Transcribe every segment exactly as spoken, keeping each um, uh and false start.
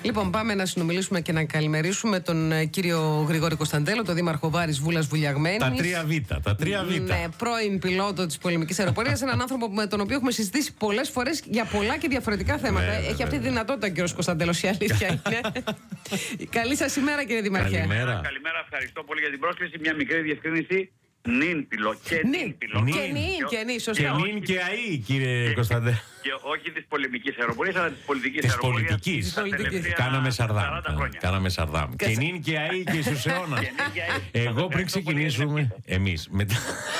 Λοιπόν, πάμε να συνομιλήσουμε και να καλημερίσουμε τον ε, κύριο Γρηγόρη Κωνσταντέλο, τον δήμαρχο Βάρης Βούλας Βουλιαγμένης. Τα τρία Β. Τα τρία Β. Ναι, πρώην πιλότο της πολεμικής αεροπορίας. Έναν άνθρωπο με τον οποίο έχουμε συζητήσει πολλές φορές για πολλά και διαφορετικά θέματα. Ναι, Έχει ναι, αυτή τη ναι. δυνατότητα ο κύριος Κωνσταντέλος, η αλήθεια είναι. Καλή σας ημέρα, κύριε Δημαρχέ. Καλημέρα. Καλημέρα, ευχαριστώ πολύ για την πρόσκληση. Μια μικρή διευκρίνηση. Νυν πιλό και νυν πιλό. Και νυν, και νυν, Και σωστά. νυν και αή, κύριε Κωνσταντέλο. Και όχι της πολιτικής αεροπορίας, αλλά της πολιτικής Της αεροπορίας. πολιτικής. τα τελευταία Κάναμε σαρδάμ. σαράντα χρόνια. Κάναμε σαρδάμ. Και νυν και αή και στους αιώνας. Και νυν και αή. Εγώ πριν Ευχαριστώ πολύ, ξεκινήσουμε. Ελένη. Εμείς. μετά-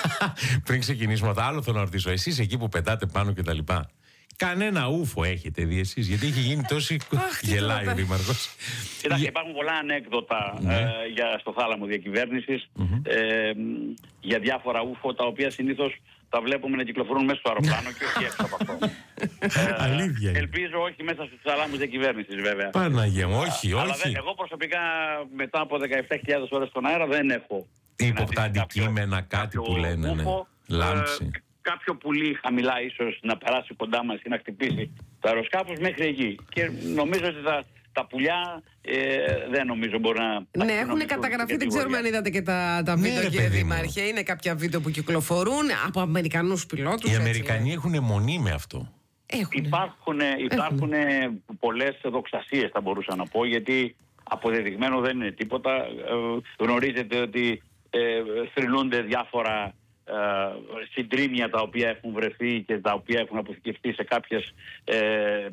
Πριν ξεκινήσουμε, το άλλο θέλω να ρωτήσω. Εσείς εκεί που πετάτε πάνω και τα λοιπά. Κανένα ούφο έχετε δει εσείς? Γιατί έχει γίνει τόση. τι Γελάει ο τίποτα. Δήμαρχος. Κοιτάξτε, υπάρχουν πολλά ανέκδοτα Ναι. ε, για, στο θάλαμο διακυβέρνησης ε, για διάφορα ούφο τα οποία συνήθως τα βλέπουμε να κυκλοφορούν μέσα στο αεροπλάνο και όχι έξω από αυτό. Ε, Αλήθεια είναι. Ελπίζω όχι μέσα στους θαλάμους διακυβέρνησης, βέβαια. Παναγία μου, όχι, Αλλά όχι. δεν, εγώ προσωπικά μετά από δεκαεπτά χιλιάδες ώρες στον αέρα δεν έχω Ύποπτα συναντήσει αντικείμενα, κάποιο- κάτι κάποιο που λένε, ναι. ούφο, Λάμψη. ε, κάποιο πουλί χαμηλά ίσως να περάσει κοντά μας ή να χτυπήσει το αεροσκάφος μέχρι εκεί. Και νομίζω ότι τα, τα πουλιά ε, δεν νομίζω μπορεί να... Ναι, να έχουν κοινωνηθούν καταγραφεί, και δεν τη ξέρουμε αν βορειά. είδατε και τα, τα Ναι, βίντεο, ρε, κύριε παιδί μου. Δήμαρχε. Είναι κάποια βίντεο που κυκλοφορούν από Αμερικανούς πιλότους. Οι έτσι, Αμερικανοί λέει. έχουν μονή με αυτό. Έχουν. Υπάρχουν, υπάρχουν πολλές δοξασίες, θα μπορούσα να πω, γιατί αποδεδειγμένο δεν είναι τίποτα. Ε, γνωρίζετε ότι ε, θρυλούνται διάφορα ε, συντρίμμια τα οποία έχουν βρεθεί και τα οποία έχουν αποθηκευτεί σε κάποιες ε, ε,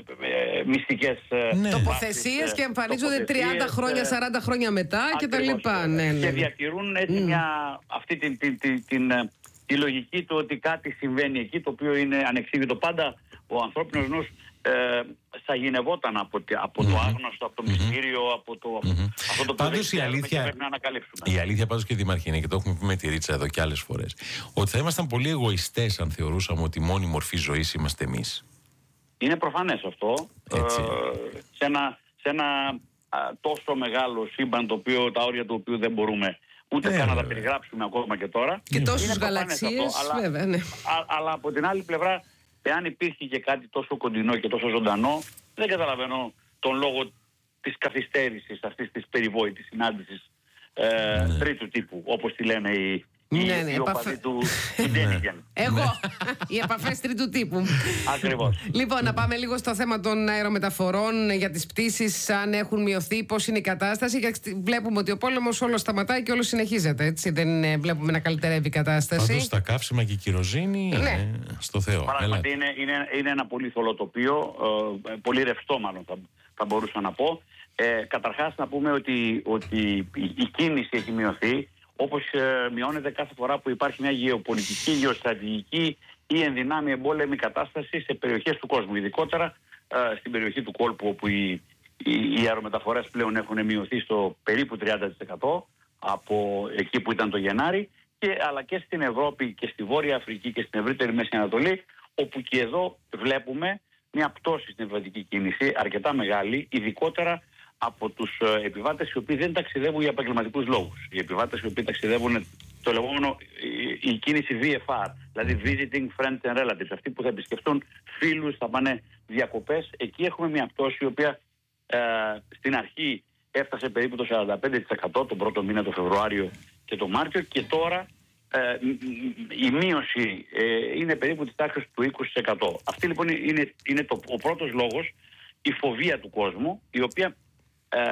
ε, μυστικές ε, Ναι. Τοποθεσίες βάσεις, και ε, εμφανίζονται τριάντα τοποθεσίες, χρόνια, ε, σαράντα χρόνια μετά και τα Ακριβώς. λοιπά. Ναι, ναι, Και ναι. διατηρούν έτσι μια, αυτή την, την, την, την, ε, τη λογική του ότι κάτι συμβαίνει εκεί το οποίο είναι ανεξήγητο. Πάντα ο ανθρώπινος νους ε, σαγηνευόταν από, τη- από το άγνωστο, από το μυστήριο, από το, αυτό το οποίο Πάντως δεν η ξέρουμε αλήθεια- και πρέπει να ανακαλύψουμε. Η αλήθεια πάντως και Δημαρχή είναι, και το έχουμε πει με τη Ρίτσα εδώ και άλλες φορές, ότι θα ήμασταν πολύ εγωιστές αν θεωρούσαμε ότι η μόνη μορφή ζωής είμαστε εμείς. Είναι προφανές αυτό. Έτσι. Ε, σε ένα, σε ένα α, τόσο μεγάλο σύμπαν το οποίο, τα όρια του οποίου δεν μπορούμε ούτε Ναι, καν να τα βέβαια. περιγράψουμε ακόμα και τώρα. Και τόσους Είναι προφανές γαλαξίες, αυτό, αλλά- βέβαια, ναι. Α, αλλά από την άλλη πλευρά, εάν υπήρχε και κάτι τόσο κοντινό και τόσο ζωντανό, δεν καταλαβαίνω τον λόγο της καθυστέρησης αυτής της περιβόητης συνάντησης ε, τρίτου τύπου, όπως τη λένε οι, οι, Ναι, ναι, οι επαφ- οπαδοί του Intelligence. Εγώ, οι επαφές τρίτου τύπου. Ακριβώς. Λοιπόν, να πάμε λίγο στο θέμα των αερομεταφορών για τις πτήσεις, αν έχουν μειωθεί, πώς είναι η κατάσταση. Γιατί βλέπουμε ότι ο πόλεμος όλο σταματάει και όλο συνεχίζεται, έτσι. Δεν ε, βλέπουμε να καλυτερεύει η κατάσταση. Πάντως τα καύσιμα και η κυροζήνη Ναι. είναι στο Θεό. Πράγματι Έλα. είναι, είναι, είναι ένα πολύ θολό τοπίο, ε, πολύ ρευστό μάλλον θα, θα μπορούσα να πω. Ε, καταρχάς να πούμε ότι, ότι η, η κίνηση έχει μειωθεί, όπως ε, μειώνεται κάθε φορά που υπάρχει μια γεωπολιτική, γεωστρατηγική ή ενδυνάμει εμπόλεμη κατάσταση σε περιοχές του κόσμου. Ειδικότερα ε, στην περιοχή του κόλπου, όπου οι, οι, οι αερομεταφορές πλέον έχουν μειωθεί στο περίπου τριάντα τοις εκατό από εκεί που ήταν το Γενάρη, και, αλλά και στην Ευρώπη και στη Βόρεια Αφρική και στην ευρύτερη Μέση Ανατολή, όπου και εδώ βλέπουμε μια πτώση στην επιβατική κίνηση αρκετά μεγάλη, ειδικότερα από τους ε, επιβάτες οι οποίοι δεν ταξιδεύουν για επαγγελματικούς λόγους. Οι επιβάτες οι οποίοι ταξιδεύουν το λεγόμενο η, η κίνηση βι εφ αρ, δηλαδή Visiting Friends and Relatives, αυτοί που θα επισκεφτούν φίλους, θα πάνε διακοπές. Εκεί έχουμε μια πτώση η οποία ε, στην αρχή έφτασε περίπου το σαράντα πέντε τοις εκατό τον πρώτο μήνα, το Φεβρουάριο και το Μάρτιο, και τώρα ε, μ- μ- η μείωση ε, είναι περίπου της τάξης του είκοσι τοις εκατό. Αυτή λοιπόν είναι, είναι το, ο πρώτος λόγος, η φοβία του κόσμου, η οποία ε,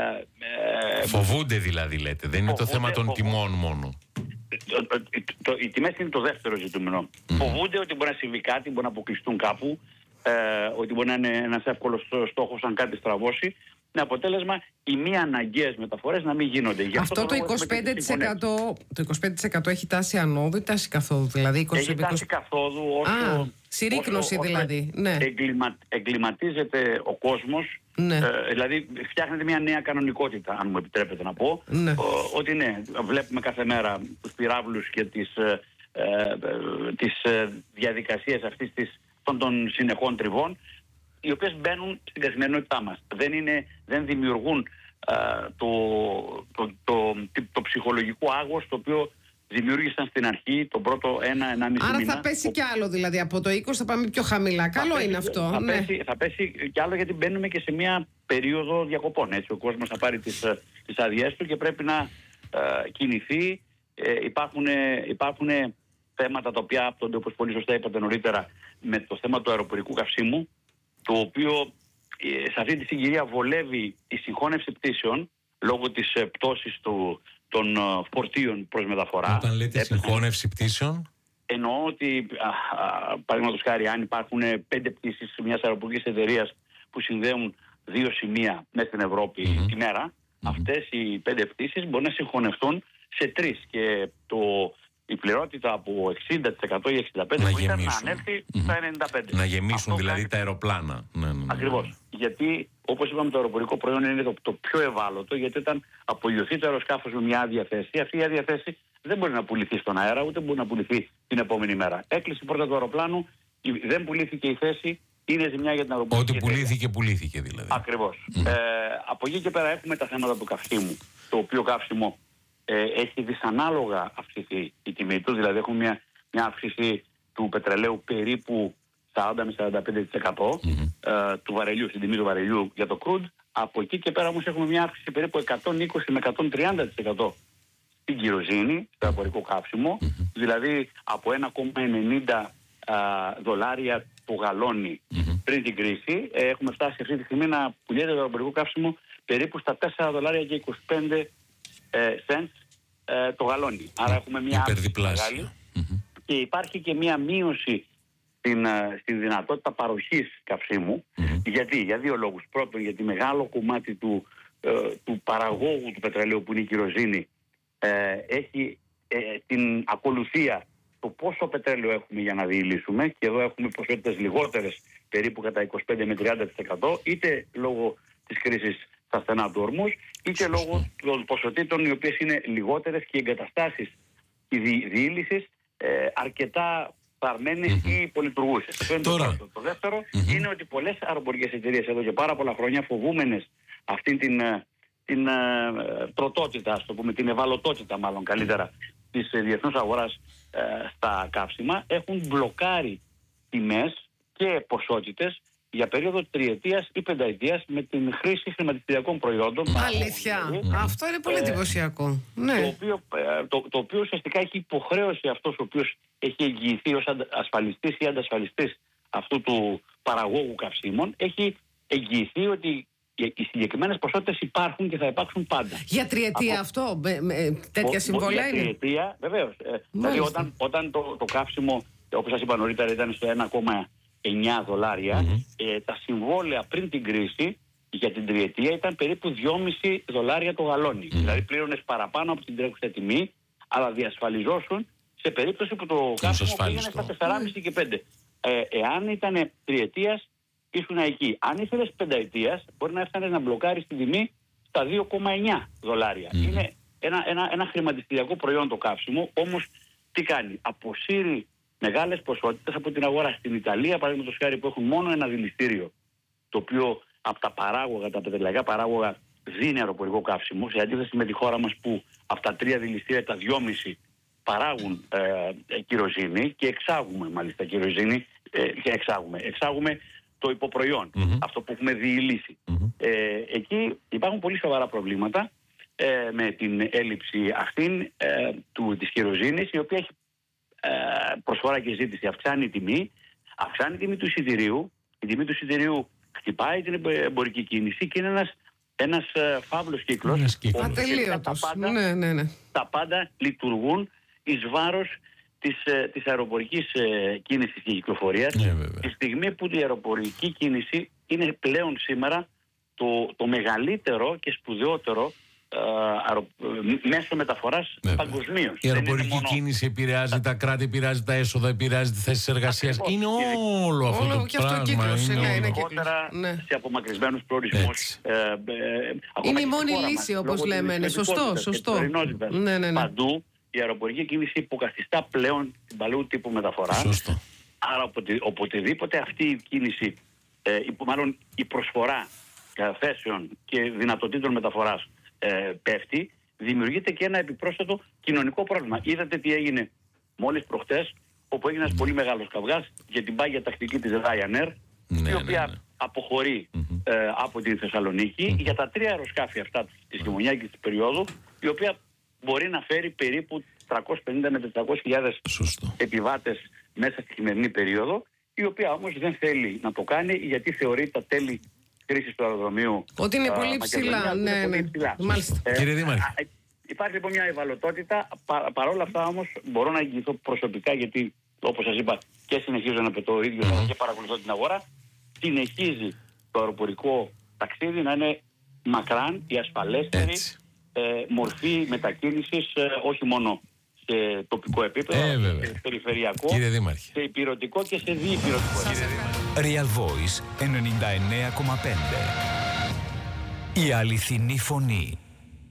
ε, Φοβούνται δηλαδή, λέτε. Δεν είναι το Φοβούνται, θέμα των φοβούνται. τιμών μόνο. το, το, το, οι τιμές είναι το δεύτερο ζητούμενο. Φοβούνται ότι μπορεί να συμβεί κάτι, μπορεί να αποκλειστούν κάπου, ε, ότι μπορεί να είναι ένας εύκολος στόχος αν κάτι στραβώσει. Με αποτέλεσμα οι μη αναγκαίες μεταφορές να μην γίνονται. Γι' Αυτό το λόγο έχουμε είκοσι πέντε τοις εκατό, τις συμφωνίες. το είκοσι πέντε τοις εκατό έχει τάση ανόδου ή τάση καθόδου, δηλαδή είκοσι Έχει τάση καθόδου όσο, Α, συρρίκνωση όσο- όσο δηλαδή, ναι. εγκλημα, εγκληματίζεται ο κόσμος, Ναι. ε, δηλαδή φτιάχνεται μια νέα κανονικότητα, αν μου επιτρέπετε να πω, Ναι. ο- ότι ναι, βλέπουμε κάθε μέρα τους πυράβλους και τις, ε, ε, ε, τις ε, διαδικασίες αυτής της, των, των συνεχών τριβών, οι οποίες μπαίνουν στην καθημερινότητά μας. Δεν, είναι, δεν δημιουργούν ε, το, το, το, το, το ψυχολογικό άγχος το οποίο δημιούργησαν στην αρχή τον πρώτο ένα-ενάμιση μήνα. Άρα θα πέσει κι άλλο, δηλαδή από το είκοσι θα πάμε πιο χαμηλά. Καλό πέσει, είναι αυτό. Θα, ναι. πέσει, θα πέσει κι άλλο, γιατί μπαίνουμε και σε μια περίοδο διακοπών. Έτσι. Ο κόσμος θα πάρει τις, τις αδειές του και πρέπει να ε, κινηθεί. Ε, υπάρχουν, υπάρχουν θέματα τα οποία άπτονται, όπως πολύ σωστά είπατε νωρίτερα, με το θέμα του αεροπορικού καυσίμου, το οποίο ε, σε αυτή τη συγκυρία βολεύει η συγχώνευση πτήσεων λόγω της ε, πτώσης του, των ε, φορτίων προς μεταφορά. Όταν λέτε συγχώνευση πτήσεων, εννοώ ότι, παραδείγματος χάρη, αν υπάρχουν πέντε πτήσεις μιας αεροπορικής εταιρείας που συνδέουν δύο σημεία μέσα στην Ευρώπη mm-hmm. τη μέρα, mm-hmm. αυτές οι πέντε πτήσεις μπορεί να συγχωνευτούν σε τρεις και το, η πληρότητα από εξήντα τοις εκατό ή εξήντα πέντε τοις εκατό να, να ανέλθει mm-hmm. στα ενενήντα πέντε τοις εκατό. Να γεμίσουν αυτό δηλαδή κάνει... τα αεροπλάνα. Ναι, ναι, ναι. Ακριβώς. Γιατί, όπως είπαμε, το αεροπορικό προϊόν είναι το, το πιο ευάλωτο, γιατί όταν απογειωθεί το αεροσκάφος με μια άδεια θέση, αυτή η άδεια θέση δεν μπορεί να πουληθεί στον αέρα, ούτε μπορεί να πουληθεί την επόμενη μέρα. Έκλεισε η πόρτα του αεροπλάνου, δεν πουλήθηκε η θέση, είναι ζημιά για την αεροπορική. Ό,τι πουλήθηκε, πουλήθηκε δηλαδή. Ακριβώς. Mm. Ε, από εκεί και πέρα έχουμε τα θέματα του καυσίμου, το οποίο καύσιμο ε, έχει δυσανάλογα αυξηθεί η τιμή του, δηλαδή έχουμε μια, μια αύξηση του πετρελαίου περίπου σαράντα με σαράντα πέντε τοις εκατό mm-hmm. ε, του βαρελιού, στην τιμή του βαρελιού για το crude. Από εκεί και πέρα όμως έχουμε μια αύξηση περίπου εκατόν είκοσι με εκατόν τριάντα τοις εκατό στην κυροζήνη, στο αεροπορικό καύσιμο, mm-hmm. δηλαδή από ένα κόμμα ενενήντα δολάρια το γαλόνι mm-hmm. πριν την κρίση, ε, έχουμε φτάσει αυτή τη στιγμή να πουλιέται το αεροπορικό καύσιμο περίπου στα τέσσερα δολάρια και είκοσι πέντε cents ε, το γαλόνι. Άρα έχουμε μια αύξηση μεγάλη mm-hmm. και υπάρχει και μια μείωση στην, στην δυνατότητα παροχής καυσίμου. Mm-hmm. Γιατί? Για δύο λόγους. Πρώτον, γιατί μεγάλο κομμάτι του, ε, του παραγόγου του πετρελαίου που είναι η κυροζήνη ε, έχει ε, την ακολουθία το πόσο πετρέλαιο έχουμε για να διηλύσουμε, και εδώ έχουμε ποσότητες λιγότερες περίπου κατά είκοσι πέντε με τριάντα τοις εκατό, είτε λόγω της κρίσης στα στενά του Ορμούς, είτε λόγω των ποσοτήτων οι οποίες είναι λιγότερες και οι εγκαταστάσεις διήλυσης ε, αρκετά παρμένες mm-hmm. ή πολυλειτουργούσες. Αυτό είναι το πρώτο. Το δεύτερο mm-hmm. είναι ότι πολλές αεροπορικές εταιρείες εδώ και πάρα πολλά χρόνια, φοβούμενες αυτήν την, την uh, τροτότητα, ας το πούμε, την ευαλωτότητα μάλλον καλύτερα της διεθνούς αγοράς ε, στα καύσιμα, έχουν μπλοκάρει τιμές και ποσότητες για περίοδο τριετίας ή πενταετίας με την χρήση χρηματιστηριακών προϊόντων. Αλήθεια. Δηλαδή, αυτό είναι πολύ εντυπωσιακό. Ε, ναι. το, οποίο, ε, το, το οποίο ουσιαστικά έχει υποχρέωση αυτός ο οποίος έχει εγγυηθεί ως ασφαλιστής ή αντασφαλιστής αυτού του παραγόγου καυσίμων, έχει εγγυηθεί ότι οι συγκεκριμένες ποσότητες υπάρχουν και θα υπάρξουν πάντα. Για τριετία από... αυτό, με, με, τέτοια συμβόλαια είναι. Για τριετία, βεβαίως. Ε, δηλαδή όταν, όταν το, το καύσιμο, όπως σας είπα νωρίτερα, ήταν στο ένα κόμμα εννιά δολάρια, mm-hmm. ε, τα συμβόλαια πριν την κρίση για την τριετία ήταν περίπου δυόμισι δολάρια το γαλόνι. Mm-hmm. Δηλαδή πλήρωνες παραπάνω από την τρέχουσα τιμή, αλλά διασφαλιζόσουν σε περίπτωση που το καύσιμο πήγαινε στα τέσσερα κόμμα πέντε και πέντε. Ε, εάν ήταν τριετίας, ήσουν εκεί. Αν ήθελες πενταετίας, μπορεί να έφτανε να μπλοκάρει την τιμή στα δύο κόμμα εννιά δολάρια. Mm-hmm. Είναι ένα, ένα, ένα χρηματιστηριακό προϊόν το καύσιμο, όμως τι κάνει? Αποσύρει μεγάλες ποσότητες από την αγορά. Στην Ιταλία, παραδείγματος χάρη, που έχουν μόνο ένα δηληστήριο, το οποίο από τα παράγωγα, τα πετρελαϊκά παράγωγα, δίνει αεροπορικό καύσιμο, σε αντίθεση με τη χώρα μας που από τα τρία δηληστήρια, τα δυόμιση παράγουν ε, κυροζήνη και εξάγουμε μάλιστα κυροζήνη ε, και εξάγουμε. Εξάγουμε το υποπροϊόν, mm-hmm. αυτό που έχουμε διηλύσει. Mm-hmm. Ε, εκεί υπάρχουν πολύ σοβαρά προβλήματα ε, με την έλλειψη αυτήν ε, του, της κυροζήνης, η οποία έχει ε, προσφορά και ζήτηση, αυξάνει η τιμή, αυξάνει η τιμή του εισιτηρίου, η τιμή του εισιτηρίου χτυπάει την εμπορική κίνηση και είναι ένας, ένας ε, φαύλος κύκλος. Ατελείωτος. Τα, ναι, ναι, ναι. τα πάντα λειτουργούν εις βάρος της, της αεροπορικής ε, κίνησης και κυκλοφορίας, yeah, τη στιγμή που η αεροπορική κίνηση είναι πλέον σήμερα το, το μεγαλύτερο και σπουδαιότερο ε, αερο, μέσο μεταφοράς παγκοσμίως. Η αεροπορική μόνο... κίνηση επηρεάζει τα κράτη, επηρεάζει τα έσοδα, επηρεάζει τις θέσεις εργασίας. Είναι όλο αυτό όλο το και πράγμα. Αυτό κύκλος, είναι, είναι, είναι κύκλος. Ναι. Σε απομακρυσμένους προορισμούς. Ε, ε, είναι η μόνη λύση, όπως λέμε. Είναι σωστό, σωστό. Ναι, ναι, ναι. Παντού η αεροπορική κίνηση υποκαθιστά πλέον την παλαιού τύπου μεταφορά. Σωστό. Άρα οποτε, οποτεδήποτε αυτή η κίνηση, ε, μάλλον η προσφορά ε, θέσεων και δυνατοτήτων μεταφοράς ε, πέφτει, δημιουργείται και ένα επιπρόσθετο κοινωνικό πρόβλημα. Είδατε τι έγινε μόλις προχτές, όπου έγινε ένας πολύ μεγάλος καυγάς για την πάγια τακτική της Ryanair, ναι, η οποία ναι, ναι. αποχωρεί Mm-hmm. ε, από τη Θεσσαλονίκη mm-hmm. για τα τρία αεροσκάφη αυτά της χειμωνιάτικης της περίοδου, η οποία μπορεί να φέρει περίπου τριακόσιες πενήντα με τετρακόσιες χιλιάδες επιβάτες μέσα στη χειμερινή περίοδο, η οποία όμως δεν θέλει να το κάνει γιατί θεωρεί τα τέλη χρήσης του αεροδρομίου ότι είναι πολύ ψηλά. Ναι, ναι. Πολύ ψηλά. Μάλιστα. Ε, Κύριε Δήμαρχε. ε, υπάρχει λοιπόν μια ευαλωτότητα. Πα, παρόλα αυτά όμως μπορώ να εγγυηθώ προσωπικά, γιατί όπως σας είπα και συνεχίζω να πετώ ο ίδιος mm-hmm. και παρακολουθώ την αγορά, συνεχίζει το αεροπορικό ταξίδι να είναι μακράν η ασφαλέστερη ε, μορφή μετακίνησης, ε, όχι μόνο σε τοπικό επίπεδο, ε, σε περιφερειακό, σε υπηρετικό και σε διυπηρετικό επίπεδο. Real Voice ενενήντα εννέα κόμμα πέντε. Η αληθινή φωνή.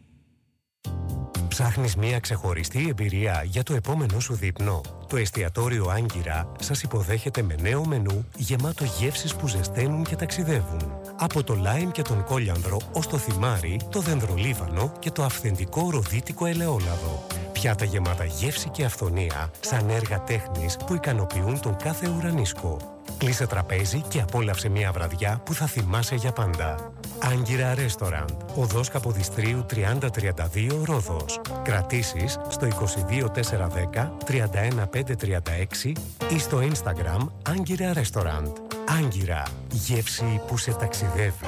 Ψάχνεις μία ξεχωριστή εμπειρία για το επόμενό σου δείπνο? Το εστιατόριο Άγκυρα σας υποδέχεται με νέο μενού γεμάτο γεύσεις που ζεσταίνουν και ταξιδεύουν. Από το λάιμ και τον κόλιανδρο ως το θυμάρι, το δενδρολίβανο και το αυθεντικό ροδίτικο ελαιόλαδο. Πιάτα γεμάτα γεύση και αυθονία, σαν έργα τέχνης που ικανοποιούν τον κάθε ουρανίσκο. Κλείσε τραπέζι και απόλαυσε μια βραδιά που θα θυμάσαι για πάντα. Άγκυρα Restaurant, οδός Καποδιστρίου τριάντα τριάντα δύο Ρόδος. Κρατήσεις στο είκοσι δύο τετρακόσια δέκα τριάντα ένα πεντακόσια τριάντα έξι ή στο Instagram Άγκυρα Restaurant. Άγκυρα, γεύση που σε ταξιδεύει.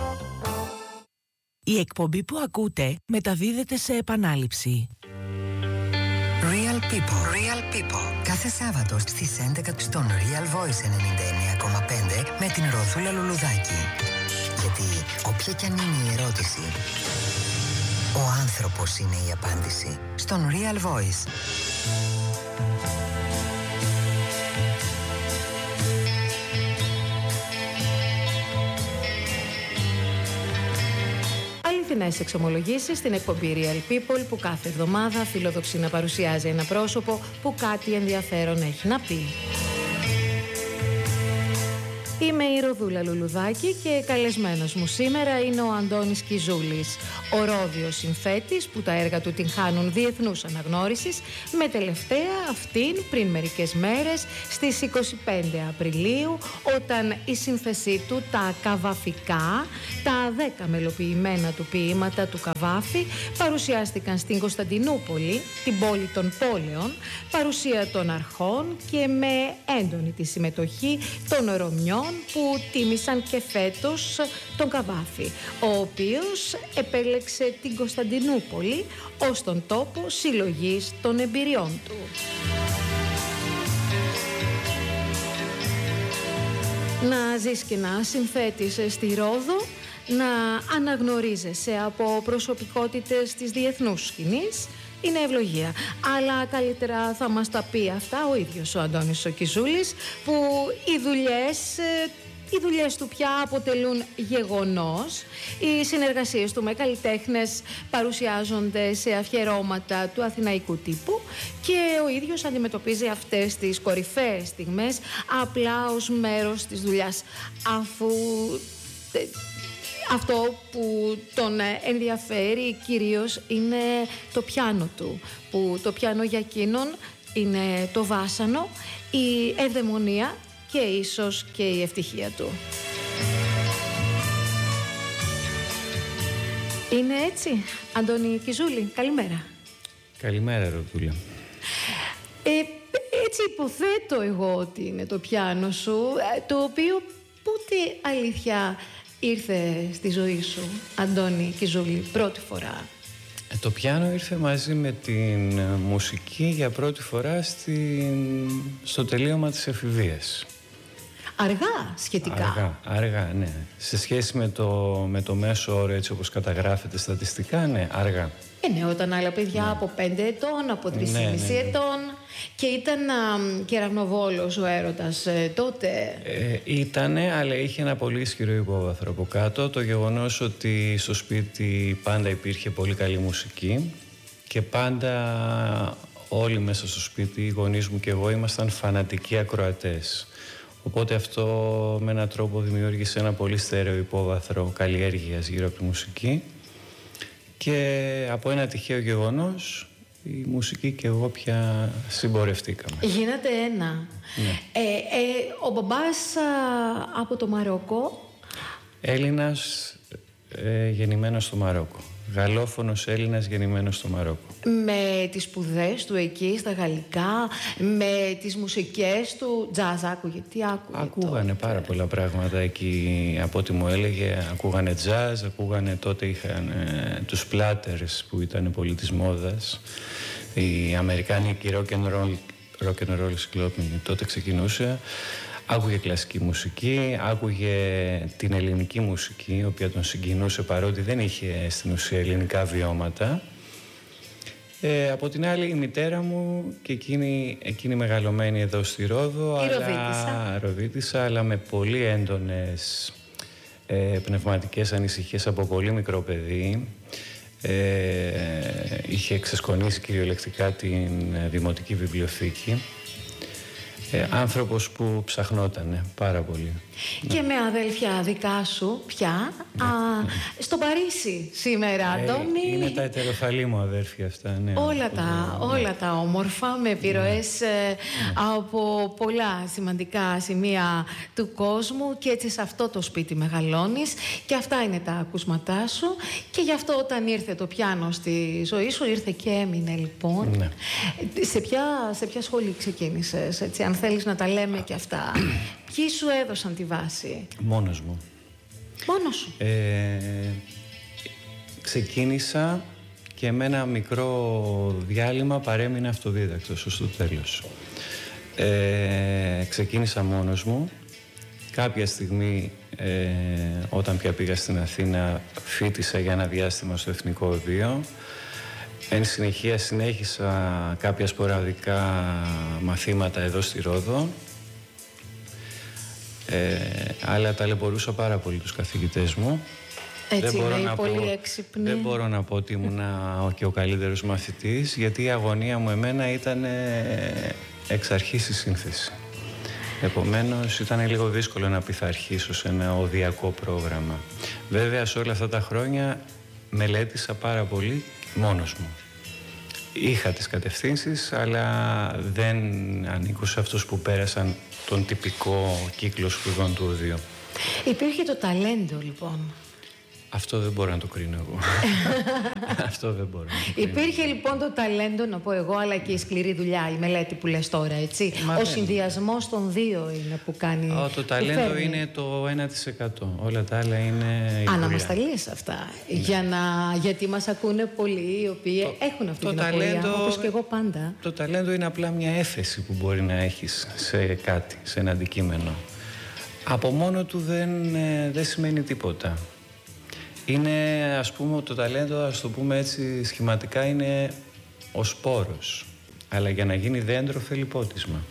Η εκπομπή που ακούτε μεταδίδεται σε επανάληψη. Real People. Real People. Κάθε Σάββατο στις έντεκα στον Real Voice ενενήντα εννέα κόμμα πέντε με την Ροδούλα Λουλουδάκη. Γιατί όποια κι αν είναι η ερώτηση, ο άνθρωπος είναι η απάντηση. Στον Real Voice. Αληθινές εξομολογήσεις στην εκπομπή Real People, που κάθε εβδομάδα φιλοδοξεί να παρουσιάζει ένα πρόσωπο που κάτι ενδιαφέρον έχει να πει. Είμαι η Ροδούλα Λουλουδάκη και καλεσμένος μου σήμερα είναι ο Αντώνης Κιζούλης, ο ρόδιος συνθέτης που τα έργα του την χάνουν διεθνούς αναγνώρισης, με τελευταία αυτήν πριν μερικές μέρες στις είκοσι πέντε Απριλίου, όταν η σύνθεσή του «Τα Καβαφικά», τα δέκα μελοποιημένα του ποίηματα του Καβάφη, παρουσιάστηκαν στην Κωνσταντινούπολη, την πόλη των πόλεων, παρουσία των αρχών και με έντονη τη συμμετοχή των Ρωμιών, που τίμησαν και φέτος τον Καβάφη, ο οποίος επέλεξε την Κωνσταντινούπολη ως τον τόπο συλλογής των εμπειριών του. Να ζεις και να συνθέτεις στη Ρόδο, να αναγνωρίζεσαι από προσωπικότητες της διεθνούς σκηνής, είναι ευλογία. Αλλά καλύτερα θα μας τα πει αυτά ο ίδιος ο Αντώνης ο Κιζούλης, που οι δουλειές, οι δουλειές του πια αποτελούν γεγονός. Οι συνεργασίες του με καλλιτέχνες παρουσιάζονται σε αφιερώματα του αθηναϊκού τύπου και ο ίδιος αντιμετωπίζει αυτές τις κορυφαίες στιγμές απλά ως μέρος της δουλειάς, αφού αυτό που τον ενδιαφέρει κυρίως είναι το πιάνο του, που το πιάνο για εκείνον είναι το βάσανο, η ευδαιμονία και ίσως και η ευτυχία του. Είναι έτσι, Αντώνη Κιζούλη, καλημέρα. Καλημέρα, Ροδούλα. Ε, έτσι υποθέτω εγώ ότι είναι το πιάνο σου, το οποίο πότε αλήθεια ήρθε στη ζωή σου, Αντώνη Κιζούλη, πρώτη φορά? Ε, το πιάνο ήρθε μαζί με την μουσική για πρώτη φορά στην... στο τελείωμα της εφηβείας. Αργά σχετικά. Αργά, αργά, ναι. Σε σχέση με το, με το μέσο όρο, έτσι όπως καταγράφεται στατιστικά, ναι, αργά. Ε, ναι, όταν άλλα παιδιά ναι. από πέντε ετών, από τρεις και μισή ναι, ναι, ναι. ετών. Και ήταν α, κεραυνοβόλος ο έρωτας ε, τότε. Ε, ήτανε, αλλά είχε ένα πολύ ισχυρό υπόβαθρο από κάτω. Το γεγονός ότι στο σπίτι πάντα υπήρχε πολύ καλή μουσική και πάντα όλοι μέσα στο σπίτι, οι γονείς μου και εγώ, ήμασταν φανατικοί ακροατές. Οπότε αυτό με έναν τρόπο δημιούργησε ένα πολύ στέρεο υπόβαθρο καλλιέργειας γύρω από τη μουσική. Και από ένα τυχαίο γεγονός η μουσική και εγώ πια συμπορευτήκαμε. Γίνατε ένα. Ναι. Ε, ε, ο μπαμπάς α, από το Μαρόκο. Έλληνας ε, γεννημένος στο Μαρόκο. Γαλλόφωνος Έλληνας γεννημένος στο Μαρόκο. Με τις σπουδές του εκεί στα γαλλικά, με τις μουσικές του, τζάζ άκουγε, τι άκουγε? Ακούγανε τότε πάρα πολλά πράγματα εκεί, από ό,τι μου έλεγε. Ακούγανε τζάζ, ακούγανε τότε, είχαν ε, τους Platters που ήταν πολύ της μόδας. Η αμερικάνικη rock and roll, rock and roll συγκλόπινη τότε ξεκινούσε. Άκουγε κλασική μουσική, άκουγε την ελληνική μουσική, η οποία τον συγκινούσε παρότι δεν είχε στην ουσία ελληνικά βιώματα. Ε, από την άλλη η μητέρα μου και εκείνη, εκείνη μεγαλωμένη εδώ στη Ρόδο, η αλλά, Ροδίτισσα. Ροδίτισσα, αλλά με πολύ έντονες ε, πνευματικές ανησυχίες από πολύ μικρό παιδί. Ε, είχε εξασκονίσει κυριολεκτικά την δημοτική βιβλιοθήκη. Ε, άνθρωπος που ψαχνότανε πάρα πολύ. Και με αδέλφια δικά σου πια α, στο Παρίσι σήμερα, Αντώνη. Ε, είναι τα ετεροφαλή μου αδέρφια αυτά, ναι. Όλα τα, ναι. όλα τα όμορφα, με επιρροές ε, από πολλά σημαντικά σημεία του κόσμου, και έτσι σε αυτό το σπίτι μεγαλώνεις και αυτά είναι τα ακούσματά σου, και γι' αυτό όταν ήρθε το πιάνο στη ζωή σου ήρθε και έμεινε, λοιπόν. Ναι. Σε ποια, σε ποια σχολή ξεκίνησες, έτσι, αν θέλεις να τα λέμε και αυτά? Ποιοι σου έδωσαν τη βάση? Μόνος μου. Μόνος σου? Ε, ξεκίνησα και με ένα μικρό διάλειμμα παρέμεινα αυτοδίδακτος ως το τέλος. Ε, ξεκίνησα μόνος μου. Κάποια στιγμή, ε, όταν πια πήγα στην Αθήνα, φοίτησα για ένα διάστημα στο Εθνικό Οδείο. Εν συνεχεία συνέχισα κάποια σποραδικά μαθήματα εδώ στη Ρόδο. Ε, αλλά ταλαιπωρούσα πάρα πολύ τους καθηγητές μου. Έτσι δεν λέει, να πολύ πω, έξυπνη. Δεν μπορώ να πω ότι ήμουν και ο καλύτερος μαθητής, γιατί η αγωνία μου εμένα ήταν εξ αρχής η σύνθεση. Επομένως ήταν λίγο δύσκολο να πειθαρχήσω σε ένα οδειακό πρόγραμμα. Βέβαια σε όλα αυτά τα χρόνια μελέτησα πάρα πολύ μόνος μου. Είχα τις κατευθύνσεις, αλλά δεν ανήκω σε αυτούς που πέρασαν τον τυπικό κύκλο σπουδών του οδείου. Υπήρχε το ταλέντο, λοιπόν. Αυτό δεν μπορώ να το κρίνω εγώ. Αυτό δεν μπορώ να το κρίνω. Υπήρχε λοιπόν το ταλέντο, να πω εγώ, αλλά και η σκληρή δουλειά, η μελέτη που λες τώρα, έτσι. Μα Ο δεν... συνδυασμός των δύο είναι που κάνει... Ο, το ταλέντο φέρνει. Είναι το ένα τοις εκατό. Όλα τα άλλα είναι... Α, να μας τα λες αυτά. Ναι. Για να... Γιατί μας ακούνε πολλοί οι οποίοι το, έχουν αυτή το την ταλέντο, απορία, όπως και εγώ πάντα. Το ταλέντο είναι απλά μια έφεση που μπορεί να έχεις σε κάτι, σε ένα αντικείμενο. Από μόνο του δεν, δεν σημαίνει τίποτα. Είναι, ας πούμε, το ταλέντο, ας το πούμε έτσι σχηματικά, είναι ο σπόρος. Αλλά για να γίνει δέντρο θέλει πότισμα.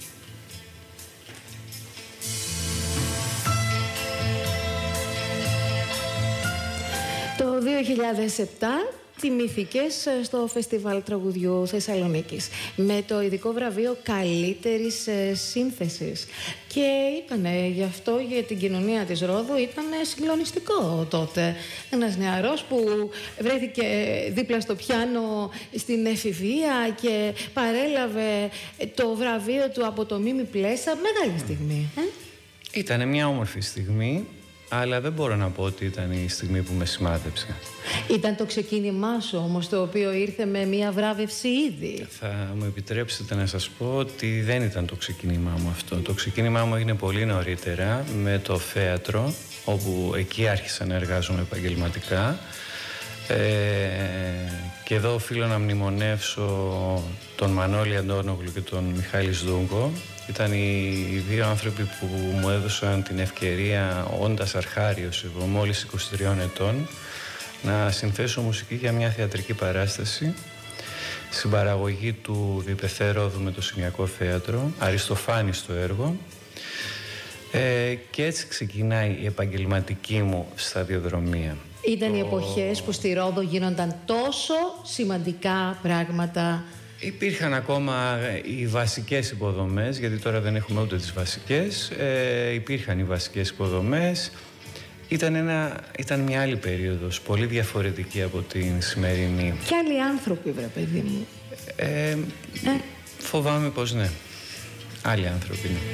Το δύο χιλιάδες επτά τιμήθηκες στο Φεστιβάλ Τραγουδιού Θεσσαλονίκης με το ειδικό βραβείο καλύτερης σύνθεσης. Και ήτανε γι' αυτό, για την κοινωνία της Ρόδου, ήταν συγκλονιστικό τότε. Ένας νεαρός που βρέθηκε δίπλα στο πιάνο στην εφηβεία και παρέλαβε το βραβείο του από το Μίμη Πλέσα. Μεγάλη στιγμή. Ε? Ήτανε μια όμορφη στιγμή. Αλλά δεν μπορώ να πω ότι ήταν η στιγμή που με σημάδεψε. Ήταν το ξεκίνημά σου όμως, το οποίο ήρθε με μια βράβευση ήδη. Θα μου επιτρέψετε να σας πω ότι δεν ήταν το ξεκίνημά μου αυτό. Το ξεκίνημά μου έγινε πολύ νωρίτερα με το θέατρο, όπου εκεί άρχισα να εργάζομαι επαγγελματικά. Ε, και εδώ οφείλω να μνημονεύσω τον Μανώλη Αντώνογλου και τον Μιχάλη Σδούγκο. Ήταν οι δύο άνθρωποι που μου έδωσαν την ευκαιρία, όντας αρχάριος εγώ, μόλις είκοσι τριών ετών, να συνθέσω μουσική για μια θεατρική παράσταση, συμπαραγωγή του Διπεθέ Ρόδου με το Σημειακό Θέατρο, Αριστοφάνη στο έργο. Ε, και έτσι ξεκινάει η επαγγελματική μου σταδιοδρομία. Ήταν το... οι εποχές που στη Ρόδο γίνονταν τόσο σημαντικά πράγματα. Υπήρχαν ακόμα οι βασικές υποδομές, γιατί τώρα δεν έχουμε ούτε τις βασικές. Ε, υπήρχαν οι βασικές υποδομές. Ήταν, ένα, ήταν μια άλλη περίοδος, πολύ διαφορετική από την σημερινή. Και άλλοι άνθρωποι, βρε παιδί μου. Ε, ε. Φοβάμαι πως ναι. Άλλοι άνθρωποι, ναι.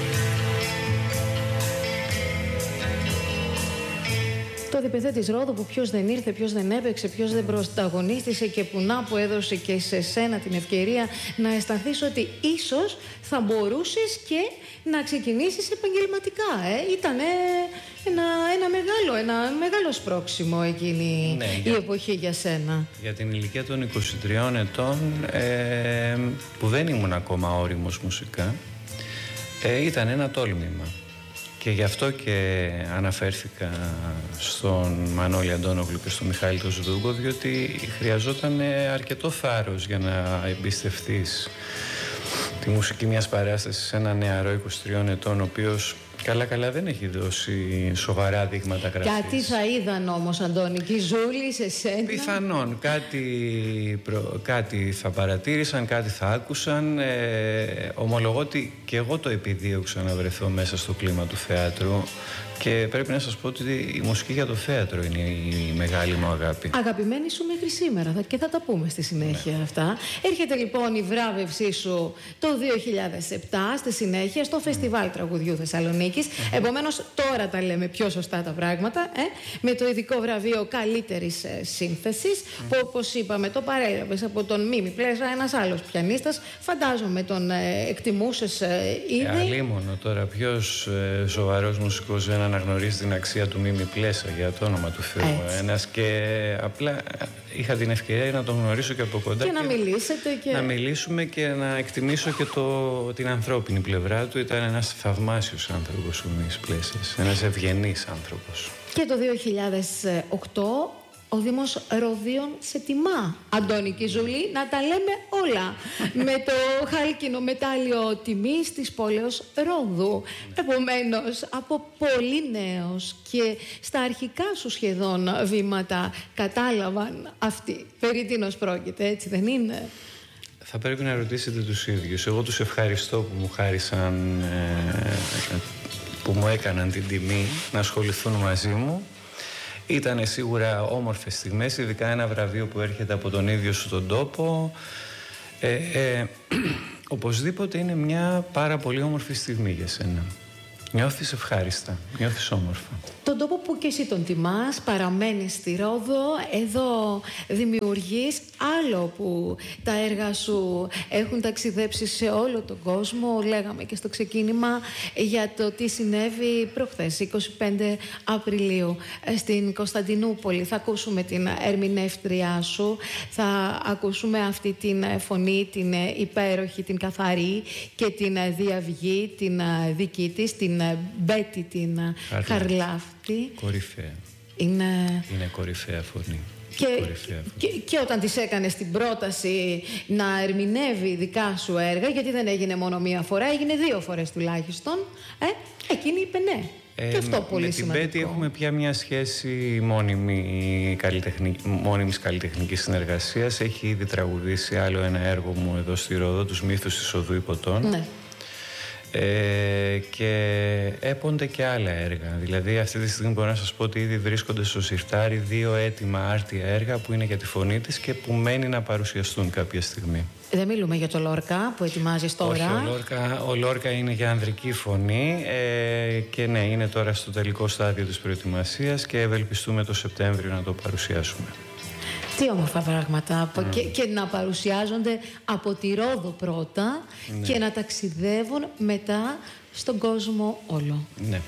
Το διπεθέ της Ρόδου που ποιος δεν ήρθε, ποιος δεν έπαιξε, ποιος δεν πρωταγωνίστησε και που να που έδωσε και σε σένα την ευκαιρία να αισθανθείς ότι ίσως θα μπορούσες και να ξεκινήσεις επαγγελματικά. Ε. Ήταν ένα, ένα μεγάλο, ένα μεγάλο σπρώξιμο εκείνη ναι, η για, εποχή για σένα. Για την ηλικία των είκοσι τριών ετών ε, που δεν ήμουν ακόμα όριμος μουσικά, ε, ήταν ένα τόλμημα. Και γι' αυτό και αναφέρθηκα στον Μανώλη Αντώνογλου και στον Μιχάλη τον Ζουδούγκο, διότι χρειαζόταν αρκετό θάρρος για να εμπιστευτείς τη μουσική μιας παράστασης σε ένα νεαρό είκοσι τριών ετών, ο οποίος καλά-καλά δεν έχει δώσει σοβαρά δείγματα γραφής. Κάτι θα είδαν όμως, Αντώνη, και οι Ζούλη σε σένα. Πιθανόν. Κάτι, προ... κάτι θα παρατήρησαν, κάτι θα άκουσαν. Ε, ομολογώ ότι και εγώ το επιδίωξα να βρεθώ μέσα στο κλίμα του θεάτρου. Και πρέπει να σας πω ότι η μουσική για το θέατρο είναι η μεγάλη μου αγάπη. Αγαπημένη σου μέχρι σήμερα και θα τα πούμε στη συνέχεια ναι. αυτά. Έρχεται λοιπόν η βράβευσή σου το δύο χιλιάδες επτά στη συνέχεια στο Φεστιβάλ Τραγουδιού Θεσσαλονίκης. Mm-hmm. Επομένως τώρα τα λέμε πιο σωστά τα πράγματα. Ε? Με το ειδικό βραβείο καλύτερης ε, σύνθεσης mm-hmm. που όπως είπαμε το παρέλαβες από τον Μίμη Πλέσα, ένας άλλος πιανίστας. Φαντάζομαι τον ε, εκτιμούσες ε, ήδη. Ε, αλίμονο τώρα ποιος ε, σοβαρός μουσικός δεν αναγνωρίζει την αξία του Μίμη Πλέσα, για το όνομα του Θεού. Έτσι. Ένας και απλά είχα την ευκαιρία να τον γνωρίσω και από κοντά. Και, και να μιλήσετε και... Να μιλήσουμε και να εκτιμήσω και το, την ανθρώπινη πλευρά του. Ήταν ένας θαυμάσιος άνθρωπος ο Μίμης Πλέσας. Ένας ευγενής άνθρωπος. Και το δύο χιλιάδες οκτώ ο Δήμος Ροδίων σε τιμά, Αντώνη και Ζουλή, να τα λέμε όλα. Με το χάλκινο μετάλλιο τιμής της πόλεως Ρόδου. Επομένως, από πολύ νέος και στα αρχικά σου σχεδόν βήματα κατάλαβαν αυτοί. Περί τίνος πρόκειται, έτσι δεν είναι? Θα πρέπει να ρωτήσετε τους ίδιους. Εγώ τους ευχαριστώ που μου χάρισαν, ε, που μου έκαναν την τιμή να ασχοληθούν μαζί μου. Ήτανε σίγουρα όμορφες στιγμές, ειδικά ένα βραβείο που έρχεται από τον ίδιο σου τον τόπο. Ε, ε, οπωσδήποτε είναι μια πάρα πολύ όμορφη στιγμή για σένα. Νιώθεις ευχάριστα, νιώθεις όμορφα. Τον τόπο που και εσύ τον τιμάς, παραμένεις στη Ρόδο, εδώ δημιουργείς, άλλο που τα έργα σου έχουν ταξιδέψει σε όλο τον κόσμο. Λέγαμε και στο ξεκίνημα για το τι συνέβη προχθές, είκοσι πέντε Απριλίου, στην Κωνσταντινούπολη. Θα ακούσουμε την ερμηνεύτριά σου, θα ακούσουμε αυτή την φωνή, την υπέροχη, την καθαρή και την διαυγή, την δική της, την Μπέτη, την Χαρλάφτη. Κορυφαία. Είναι, είναι κορυφαία φωνή. Και, κορυφαία φωνή. Και, και όταν της έκανες την πρόταση να ερμηνεύει δικά σου έργα, γιατί δεν έγινε μόνο μία φορά, έγινε δύο φορές τουλάχιστον, ε, εκείνη είπε ναι. Ε, και αυτό πολύ με σημαντικό. Με την Μπέτη έχουμε πια μια σχέση μόνιμη, καλλιτεχνη, μόνιμης καλλιτεχνικής συνεργασίας. Έχει ήδη τραγουδήσει άλλο ένα έργο μου εδώ στη Ρόδο, τους μύθους της Οδού Υποτών. Ναι. Ε, και έπονται και άλλα έργα. Δηλαδή αυτή τη στιγμή μπορώ να σας πω ότι ήδη βρίσκονται στο σιρτάρι δύο έτοιμα άρτια έργα που είναι για τη φωνή της και που μένει να παρουσιαστούν κάποια στιγμή. Δεν μιλούμε για το Λόρκα που ετοιμάζεις τώρα? Όχι, ο Λόρκα, ο Λόρκα είναι για ανδρική φωνή ε, και ναι, είναι τώρα στο τελικό στάδιο της προετοιμασίας και ευελπιστούμε το Σεπτέμβριο να το παρουσιάσουμε. Τι όμορφα πράγματα. Mm. Και, και να παρουσιάζονται από τη Ρόδο πρώτα, ναι, και να ταξιδεύουν μετά στον κόσμο όλο. Ναι.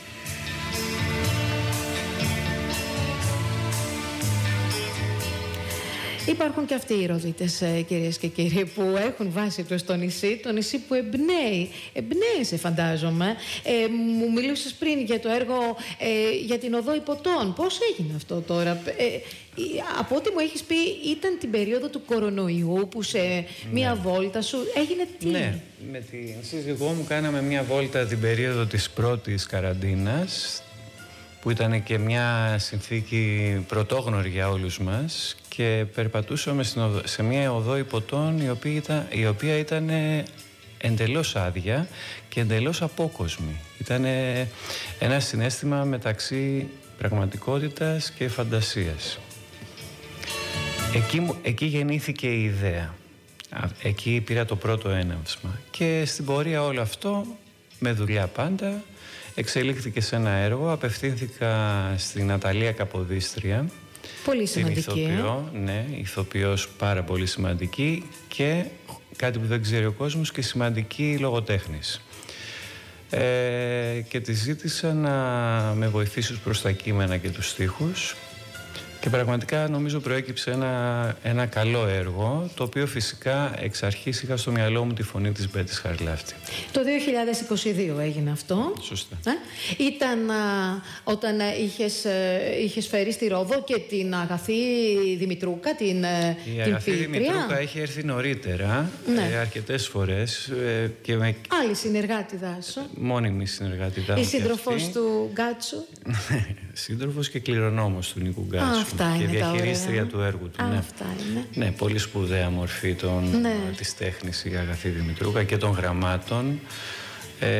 Υπάρχουν και αυτοί οι Ροδίτες, κυρίες και κύριοι, που έχουν βάση τους στο νησί, το νησί που εμπνέει, εμπνέεσαι φαντάζομαι. Ε, μου μιλούσες πριν για το έργο ε, για την Οδό Υποτών. Πώς έγινε αυτό τώρα? Ε, από ό,τι μου έχεις πει, ήταν την περίοδο του κορονοϊού που σε ναι. μία βόλτα σου έγινε τι? Ναι, με την σύζυγό μου κάναμε μία βόλτα την περίοδο της πρώτης καραντίνας, που ήταν και μια συνθήκη πρωτόγνωρη για όλους μας, και περπατούσαμε σε μια οδό Υποτών η οποία ήταν, η οποία ήταν εντελώς άδεια και εντελώς απόκοσμη. Ήταν ένα συναίσθημα μεταξύ πραγματικότητας και φαντασίας. Εκεί, εκεί γεννήθηκε η ιδέα. Εκεί πήρα το πρώτο έναυσμα. Και στην πορεία όλο αυτό, με δουλειά πάντα, εξελίχθηκε σε ένα έργο. Απευθύνθηκα στην Ναταλία Καποδίστρια. Πολύ σημαντική. Την ηθοποιό, ε? ναι, ηθοποιός πάρα πολύ σημαντική και κάτι που δεν ξέρει ο κόσμος, και σημαντική λογοτέχνης. Ε, και τη ζήτησα να με βοηθήσει προς τα κείμενα και τους στίχους. Και πραγματικά νομίζω προέκυψε ένα, ένα καλό έργο, το οποίο φυσικά εξ αρχής είχα στο μυαλό μου τη φωνή της Μπέτης Χαρλάφτη. Το δύο χιλιάδες είκοσι δύο έγινε αυτό. Σωστά. Ε? Ήταν α, όταν α, είχες, α, είχες φέρει στη Ρόδο και την Αγαθή Δημητρούκα, την, Η την Αγαθή ποιήτρια. Δημητρούκα έχει έρθει νωρίτερα, ναι. ε, αρκετές φορές. Ε, και με... Άλλη συνεργάτηδά σου. Μόνιμη συνεργάτηδά μου. Η σύντροφος του Γκάτσου. Σύντροφος και κληρονόμος του Νίκου Γκάτσου. Α, αυτά και είναι διαχειρίστρια του έργου του. Α, ναι. Αυτά είναι. Ναι, πολύ σπουδαία μορφή των, ναι. της τέχνης η Αγαθή Δημητρούκα και των γραμμάτων. Ε,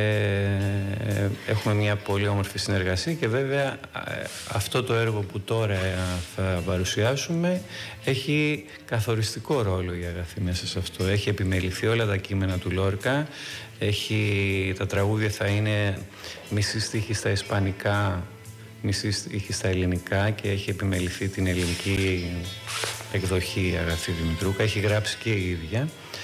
έχουμε μια πολύ όμορφη συνεργασία και βέβαια αυτό το έργο που τώρα θα παρουσιάσουμε έχει καθοριστικό ρόλο η Αγαθή μέσα σε αυτό. Έχει επιμεληθεί όλα τα κείμενα του Λόρκα, έχει, τα τραγούδια θα είναι μισή στίχη στα ισπανικά, μισή στίχη στα ελληνικά και έχει επιμεληθεί την ελληνική εκδοχή η Αγαθή Δημητρούκα, έχει γράψει και η ίδια.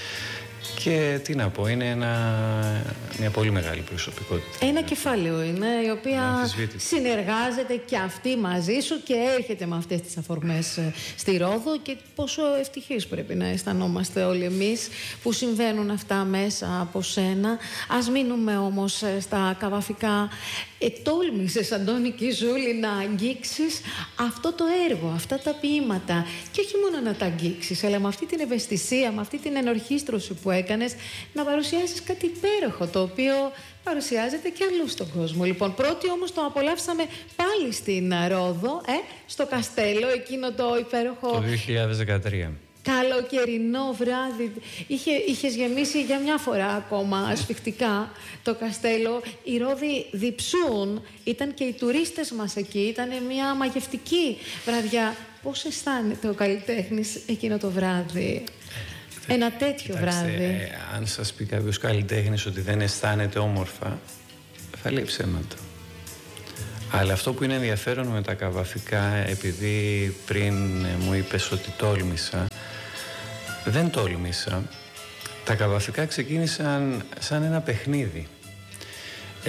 Και τι να πω, είναι ένα, μια πολύ μεγάλη προσωπικότητα. Ένα κεφάλαιο είναι, η οποία συνεργάζεται και αυτή μαζί σου και έρχεται με αυτές τις αφορμές στη Ρόδο, και πόσο ευτυχείς πρέπει να αισθανόμαστε όλοι εμείς που συμβαίνουν αυτά μέσα από σένα. Ας μείνουμε όμως στα καβαφικά. Ετόλμησες, Αντώνη Κιζούλη, να αγγίξεις αυτό το έργο, αυτά τα ποίηματα, και όχι μόνο να τα αγγίξεις, αλλά με αυτή την ευαισθησία, με αυτή την ενορχήστρωση που έκανες, να παρουσιάσεις κάτι υπέροχο, το οποίο παρουσιάζεται και αλλού στον κόσμο. Λοιπόν, πρώτη όμως το απολαύσαμε πάλι στην Ρόδο, ε, στο Καστέλο, εκείνο το υπέροχο... Το δύο χιλιάδες δεκατρία. Καλοκαιρινό βράδυ. Είχε, είχες γεμίσει για μια φορά ακόμα ασφιχτικά το Καστέλο. Οι Ρόδοι διψούν. Ήταν και οι τουρίστες μας εκεί. Ήταν μια μαγευτική βραδιά. Πώς αισθάνεται ο καλλιτέχνης εκείνο το βράδυ? Ένα τέτοιο Κοιτάξτε, βράδυ. Ε, αν σας πει κάποιος καλλιτέχνης ότι δεν αισθάνεται όμορφα, θα λέει ψέματα. Αλλά αυτό που είναι ενδιαφέρον με τα καβαφικά, επειδή πριν μου είπες ότι τόλμησα, δεν τόλμησα. Τα καβαφικά ξεκίνησαν σαν ένα παιχνίδι. Ε,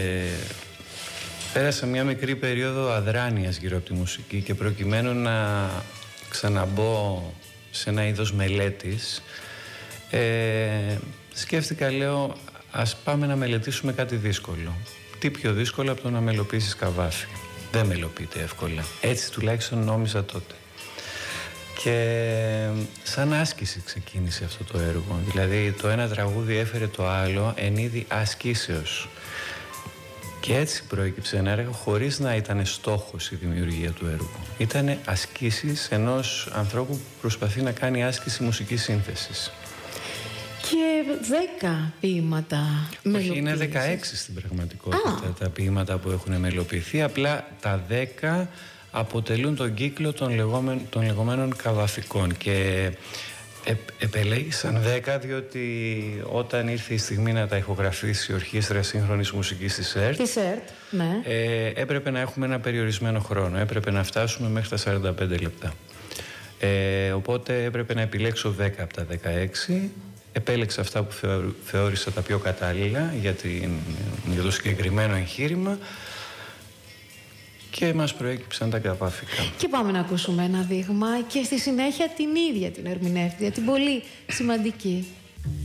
πέρασα μια μικρή περίοδο αδράνειας γύρω από τη μουσική και προκειμένου να ξαναμπώ σε ένα είδος μελέτης, ε, σκέφτηκα, λέω, ας πάμε να μελετήσουμε κάτι δύσκολο. Τι πιο δύσκολο από το να μελοποιήσεις καβάφι? Δεν μελοποιείται εύκολα. Έτσι τουλάχιστον νόμιζα τότε. Και σαν άσκηση ξεκίνησε αυτό το έργο. Δηλαδή το ένα τραγούδι έφερε το άλλο εν είδη ασκήσεως. Και έτσι προέκυψε ένα έργο χωρίς να ήταν στόχος η δημιουργία του έργου. Ήτανε ασκήσεις ενός ανθρώπου που προσπαθεί να κάνει άσκηση μουσικής σύνθεσης. Και δέκα ποίηματα μελοποίησης. Είναι δεκαέξι στην πραγματικότητα Α. τα ποίηματα που έχουν μελοποιηθεί. Απλά τα δέκα αποτελούν τον κύκλο των, λεγόμενων, των λεγόμενων καβαφικών. Και ε, επελέγησαν δέκα διότι όταν ήρθε η στιγμή να τα ηχογραφήσει η Ορχήστρα Σύγχρονης Μουσικής της ΕΡΤ, της ΕΡΤ, ναι. ε, έπρεπε να έχουμε ένα περιορισμένο χρόνο. Έπρεπε να φτάσουμε μέχρι τα σαράντα πέντε λεπτά. Ε, οπότε έπρεπε να επιλέξω δέκα από τα δεκαέξι. Επέλεξα αυτά που θεώρησα τα πιο κατάλληλα για, την, για το συγκεκριμένο εγχείρημα και μας προέκυψαν τα καβαφικά. Και πάμε να ακούσουμε ένα δείγμα και στη συνέχεια την ίδια την ερμηνεύτρια, την πολύ σημαντική